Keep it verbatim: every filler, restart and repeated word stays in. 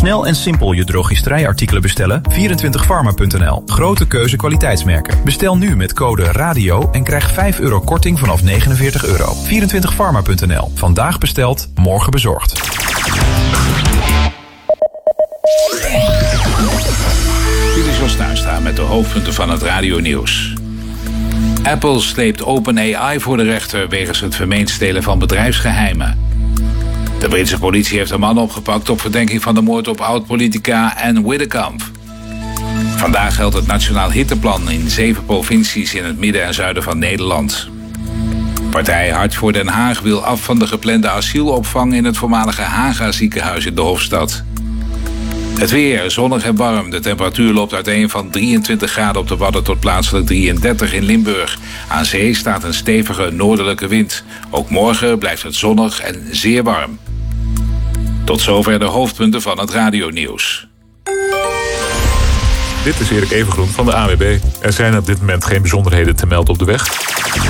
Snel en simpel je drogisterijartikelen bestellen? vierentwintig pharma punt n l. Grote keuze kwaliteitsmerken. Bestel nu met code RADIO en krijg vijf euro korting vanaf negenenveertig euro. vierentwintig pharma punt n l. Vandaag besteld, morgen bezorgd. Dit is Jos Tuinstra met de hoofdpunten van het radionieuws. Apple sleept OpenAI voor de rechter wegens het vermeend stelen van bedrijfsgeheimen. De Britse politie heeft een man opgepakt op verdenking van de moord op oud-politica Anne Widdecamp. Vandaag geldt het Nationaal Hitteplan in zeven provincies in het midden en zuiden van Nederland. Partij Hart voor Den Haag wil af van de geplande asielopvang in het voormalige Haga ziekenhuis in de Hofstad. Het weer, zonnig en warm. De temperatuur loopt uiteen van drieëntwintig graden op de Wadden tot plaatselijk drieëndertig in Limburg. Aan zee staat een stevige noordelijke wind. Ook morgen blijft het zonnig en zeer warm. Tot zover de hoofdpunten van het radionieuws. Dit is Erik Evengroen van de A W B. Er zijn op dit moment geen bijzonderheden te melden op de weg.